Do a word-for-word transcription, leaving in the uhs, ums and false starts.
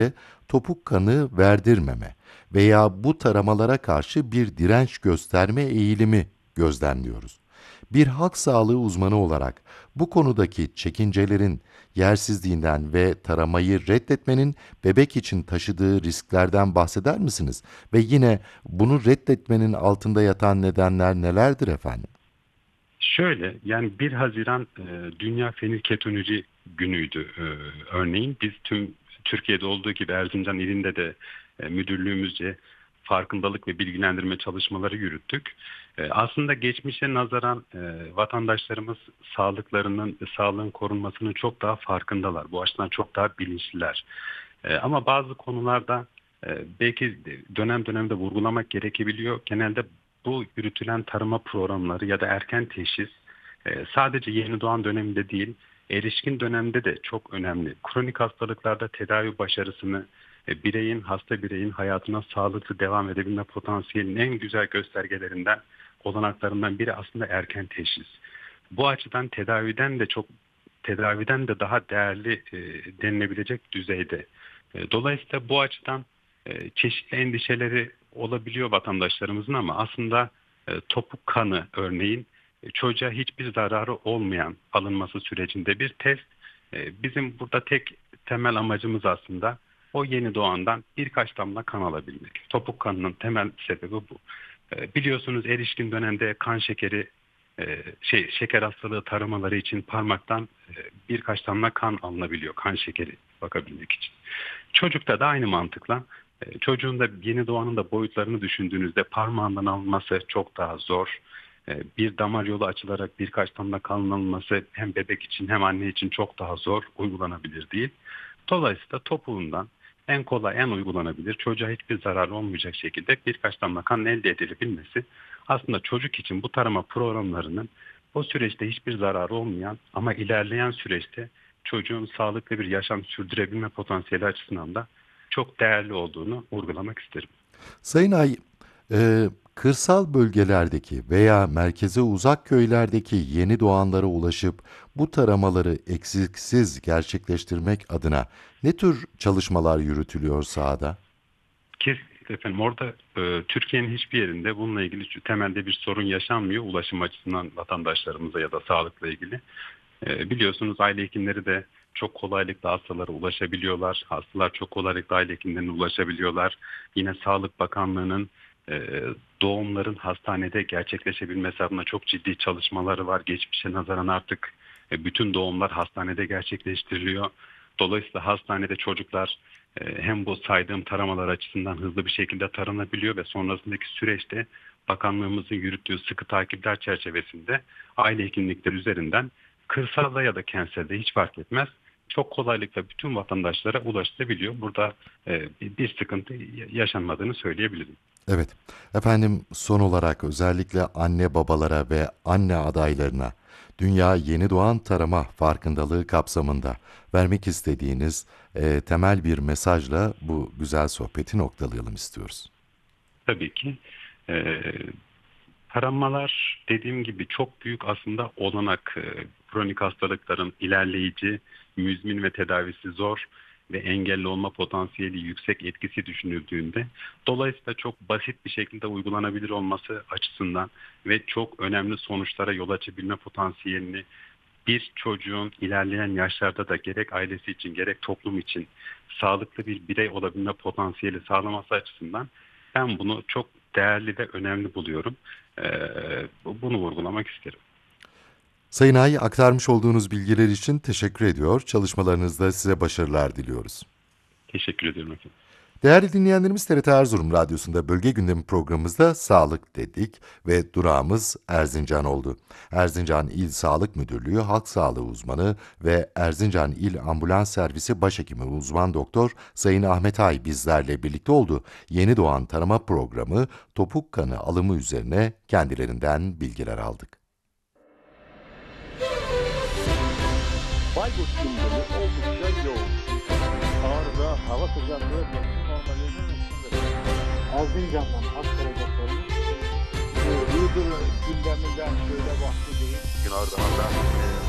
topuk kanı verdirmeme veya bu taramalara karşı bir direnç gösterme eğilimi gözlemliyoruz. Bir halk sağlığı uzmanı olarak bu konudaki çekincelerin yersizliğinden ve taramayı reddetmenin bebek için taşıdığı risklerden bahseder misiniz? Ve yine bunu reddetmenin altında yatan nedenler nelerdir efendim? Şöyle, yani bir Haziran e, Dünya Fenilketonuri günüydü e, örneğin. Biz tüm Türkiye'de olduğu gibi Erzincan ilinde de e, müdürlüğümüzce farkındalık ve bilgilendirme çalışmaları yürüttük. E, aslında geçmişe nazaran e, vatandaşlarımız sağlıklarının, sağlığın korunmasının çok daha farkındalar. Bu açıdan çok daha bilinçliler. E, ama bazı konularda e, belki dönem dönemde vurgulamak gerekebiliyor. Genelde bu yürütülen tarıma programları ya da erken teşhis e, sadece yeni doğan döneminde değil, erişkin dönemde de çok önemli. Kronik hastalıklarda tedavi başarısını, e, bireyin, hasta bireyin hayatına sağlıklı devam edebilme potansiyelinin en güzel göstergelerinden, olanaklarından biri aslında erken teşhis. Bu açıdan tedaviden de çok tedaviden de daha değerli e, denilebilecek düzeyde. E, dolayısıyla bu açıdan e, çeşitli endişeleri olabiliyor vatandaşlarımızın ama aslında e, topuk kanı örneğin e, çocuğa hiçbir zararı olmayan alınması sürecinde bir test. E, bizim burada tek temel amacımız aslında o yeni doğandan birkaç damla kan alabilmek. Topuk kanının temel sebebi bu. E, biliyorsunuz erişkin dönemde kan şekeri e, şey şeker hastalığı taramaları için parmaktan e, birkaç damla kan alınabiliyor, kan şekeri bakabilmek için. Çocukta da aynı mantıkla e, çocuğun da yeni doğanın da boyutlarını düşündüğünüzde parmağından alınması çok daha zor. E, bir damar yolu açılarak birkaç damla kan alınması hem bebek için hem anne için çok daha zor, uygulanabilir değil. Dolayısıyla topuğundan en kolay, en uygulanabilir, çocuğa hiçbir zararı olmayacak şekilde birkaç damla kan elde edilebilmesi aslında çocuk için bu tarama programlarının o süreçte hiçbir zararı olmayan ama ilerleyen süreçte çocuğun sağlıklı bir yaşam sürdürebilme potansiyeli açısından da çok değerli olduğunu vurgulamak isterim. Sayın Ay, e, kırsal bölgelerdeki veya merkeze uzak köylerdeki yeni doğanlara ulaşıp bu taramaları eksiksiz gerçekleştirmek adına ne tür çalışmalar yürütülüyor sahada? Kesinlikle efendim. Orada e, Türkiye'nin hiçbir yerinde bununla ilgili şu temelde bir sorun yaşanmıyor. Ulaşım açısından vatandaşlarımıza ya da sağlıkla ilgili. E, biliyorsunuz aile hekimleri de çok kolaylıkla hastalara ulaşabiliyorlar. Hastalar çok kolaylıkla aile hekimlerine ulaşabiliyorlar. Yine Sağlık Bakanlığı'nın e, doğumların hastanede gerçekleşebilmesi adına çok ciddi çalışmaları var. Geçmişe nazaran artık e, bütün doğumlar hastanede gerçekleştiriliyor. Dolayısıyla hastanede çocuklar e, hem bu saydığım taramalar açısından hızlı bir şekilde taranabiliyor ve sonrasındaki süreçte bakanlığımızın yürüttüğü sıkı takipler çerçevesinde aile hekimlikleri üzerinden kırsalda ya da kentselde hiç fark etmez. Çok kolaylıkla bütün vatandaşlara ulaşılabiliyor. Burada e, bir bir sıkıntı yaşanmadığını söyleyebilirim. Evet, efendim son olarak özellikle anne babalara ve anne adaylarına Dünya Yeni Doğan Tarama Farkındalığı kapsamında vermek istediğiniz e, temel bir mesajla bu güzel sohbeti noktalayalım istiyoruz. Tabii ki. E, Taramalar dediğim gibi çok büyük aslında olanak. E, kronik hastalıkların ilerleyici, müzmin ve tedavisi zor ve engelli olma potansiyeli yüksek etkisi düşünüldüğünde dolayısıyla çok basit bir şekilde uygulanabilir olması açısından ve çok önemli sonuçlara yol açabilme potansiyelini bir çocuğun ilerleyen yaşlarda da gerek ailesi için gerek toplum için sağlıklı bir birey olabilme potansiyeli sağlaması açısından ben bunu çok değerli ve önemli buluyorum. Ee, bunu vurgulamak isterim. Sayın Ay, aktarmış olduğunuz bilgiler için teşekkür ediyor. Çalışmalarınızda size başarılar diliyoruz. Teşekkür ediyorum efendim. Değerli dinleyenlerimiz, T R T Erzurum Radyosu'nda Bölge Gündemi programımızda sağlık dedik ve durağımız Erzincan oldu. Erzincan İl Sağlık Müdürlüğü Halk Sağlığı Uzmanı ve Erzincan İl Ambulans Servisi Başhekimi Uzman Doktor Sayın Ahmet Ay bizlerle birlikte oldu. Yeni doğan tarama programı topuk kanı alımı üzerine kendilerinden bilgiler aldık. Bayburt gündemi oldukça yoğun. Ağrı'da hava sıcaklığı mevsim normallerinin üstünde. Erzincan'dan aktaracaklarımız e, Iğdır gündeminden şöyle bahsedeyim. Gün ardından